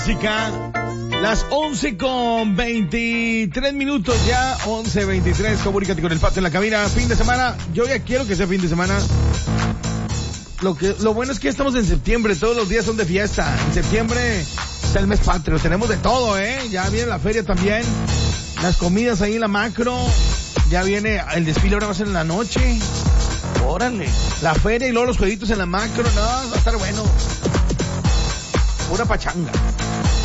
Música, las 11:23 ya, 11:23, comunícate con el Pato en la cabina, fin de semana, yo ya quiero que sea fin de semana. Lo bueno es que ya estamos en septiembre, todos los días son de fiesta, en septiembre está el mes patrio, tenemos de todo, ya viene la feria también, las comidas ahí en la Macro, ya viene el desfile, ahora va a ser en la noche, órale, la feria y luego los jueguitos en la Macro, no, va a estar bueno, pura pachanga.